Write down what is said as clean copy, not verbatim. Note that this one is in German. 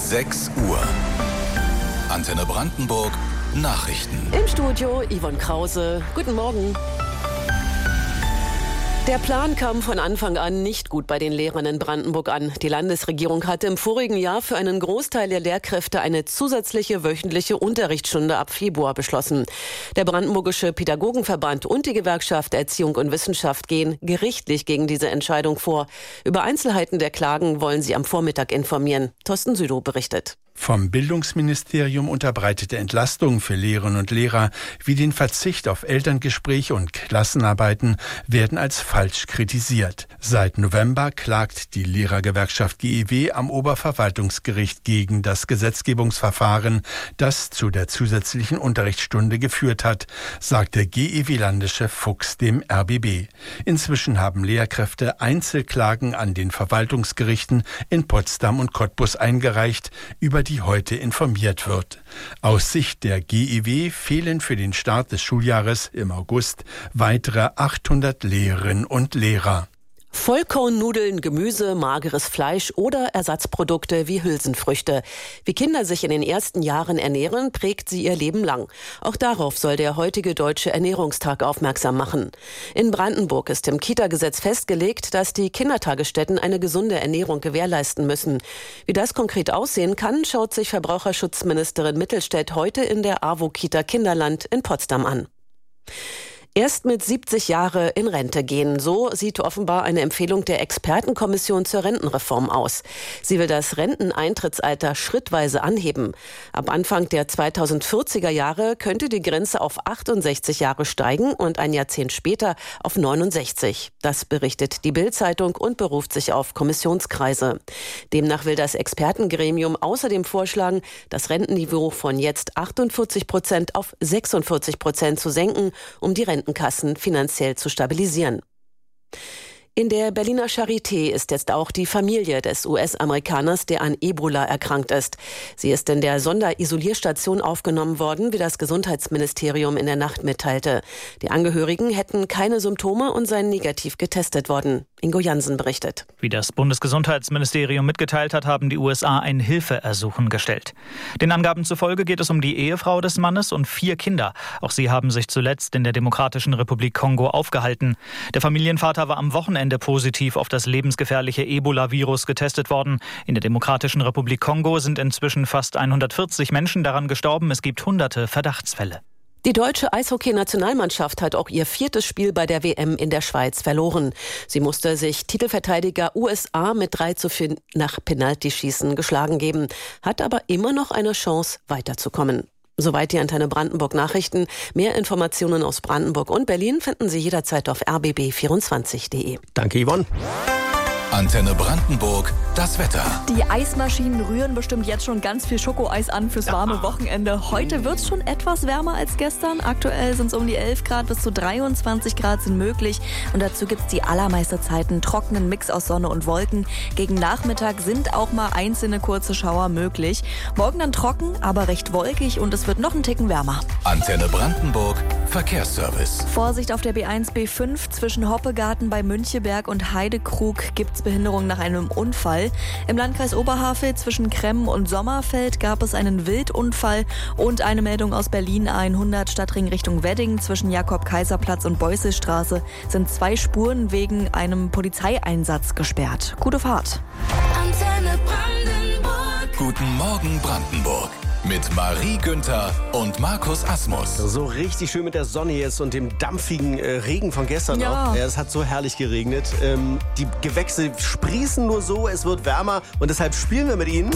6 Uhr. Antenne Brandenburg Nachrichten. Im Studio Yvonne Krause. Guten Morgen. Der Plan kam von Anfang an nicht gut bei den Lehrern in Brandenburg an. Die Landesregierung hatte im vorigen Jahr für einen Großteil der Lehrkräfte eine zusätzliche wöchentliche Unterrichtsstunde ab Februar beschlossen. Der Brandenburgische Pädagogenverband und die Gewerkschaft Erziehung und Wissenschaft gehen gerichtlich gegen diese Entscheidung vor. Über Einzelheiten der Klagen wollen sie am Vormittag informieren. Thorsten Südow berichtet. Vom Bildungsministerium unterbreitete Entlastungen für Lehrerinnen und Lehrer wie den Verzicht auf Elterngespräche und Klassenarbeiten werden als falsch kritisiert. Seit November klagt die Lehrergewerkschaft GEW am Oberverwaltungsgericht gegen das Gesetzgebungsverfahren, das zu der zusätzlichen Unterrichtsstunde geführt hat, sagte GEW-Landeschef Fuchs dem RBB. Inzwischen haben Lehrkräfte Einzelklagen an den Verwaltungsgerichten in Potsdam und Cottbus eingereicht, über die heute informiert wird. Aus Sicht der GEW fehlen für den Start des Schuljahres im August weitere 800 Lehrerinnen und Lehrer. Vollkornnudeln, Gemüse, mageres Fleisch oder Ersatzprodukte wie Hülsenfrüchte. Wie Kinder sich in den ersten Jahren ernähren, prägt sie ihr Leben lang. Auch darauf soll der heutige Deutsche Ernährungstag aufmerksam machen. In Brandenburg ist im Kita-Gesetz festgelegt, dass die Kindertagesstätten eine gesunde Ernährung gewährleisten müssen. Wie das konkret aussehen kann, schaut sich Verbraucherschutzministerin Mittelstädt heute in der AWO-Kita Kinderland in Potsdam an. Erst mit 70 Jahre in Rente gehen. So sieht offenbar eine Empfehlung der Expertenkommission zur Rentenreform aus. Sie will das Renteneintrittsalter schrittweise anheben. Ab Anfang der 2040er Jahre könnte die Grenze auf 68 Jahre steigen und ein Jahrzehnt später auf 69. Das berichtet die Bild-Zeitung und beruft sich auf Kommissionskreise. Demnach will das Expertengremium außerdem vorschlagen, das Rentenniveau von jetzt 48% auf 46% zu senken, um die Rentenkassen finanziell zu stabilisieren. In der Berliner Charité ist jetzt auch die Familie des US-Amerikaners, der an Ebola erkrankt ist. Sie ist in der Sonderisolierstation aufgenommen worden, wie das Gesundheitsministerium in der Nacht mitteilte. Die Angehörigen hätten keine Symptome und seien negativ getestet worden. Ingo Jansen berichtet. Wie das Bundesgesundheitsministerium mitgeteilt hat, haben die USA ein Hilfeersuchen gestellt. Den Angaben zufolge geht es um die Ehefrau des Mannes und 4 Kinder. Auch sie haben sich zuletzt in der Demokratischen Republik Kongo aufgehalten. Der Familienvater war am Wochenende positiv auf das lebensgefährliche Ebola-Virus getestet worden. In der Demokratischen Republik Kongo sind inzwischen fast 140 Menschen daran gestorben. Es gibt hunderte Verdachtsfälle. Die deutsche Eishockey-Nationalmannschaft hat auch ihr 4. Spiel bei der WM in der Schweiz verloren. Sie musste sich Titelverteidiger USA mit 3:4 nach Penaltyschießen geschlagen geben, hat aber immer noch eine Chance, weiterzukommen. Soweit die Antenne Brandenburg Nachrichten. Mehr Informationen aus Brandenburg und Berlin finden Sie jederzeit auf rbb24.de. Danke, Yvonne. Antenne Brandenburg, das Wetter. Die Eismaschinen rühren bestimmt jetzt schon ganz viel Schokoeis an fürs warme Wochenende. Heute wird es schon etwas wärmer als gestern. Aktuell sind es um die 11 Grad, bis zu 23 Grad sind möglich. Und dazu gibt es die allermeiste Zeit einen trockenen Mix aus Sonne und Wolken. Gegen Nachmittag sind auch mal einzelne kurze Schauer möglich. Morgen dann trocken, aber recht wolkig und es wird noch einen Ticken wärmer. Antenne Brandenburg, Verkehrsservice. Vorsicht auf der B1, B5 zwischen Hoppegarten bei Müncheberg und Heidekrug gibt's Behinderung nach einem Unfall. Im Landkreis Oberhavel zwischen Kremmen und Sommerfeld gab es einen Wildunfall und eine Meldung aus Berlin A100 Stadtring Richtung Wedding zwischen Jakob-Kaiser-Platz und Beuselstraße sind 2 Spuren wegen einem Polizeieinsatz gesperrt. Gute Fahrt. Antenne Brandenburg. Guten Morgen Brandenburg. Mit Marie Günther und Markus Asmus. So richtig schön mit der Sonne jetzt und dem dampfigen Regen von gestern noch. Ja, es hat so herrlich geregnet. Die Gewächse sprießen nur so, es wird wärmer und deshalb spielen wir mit ihnen.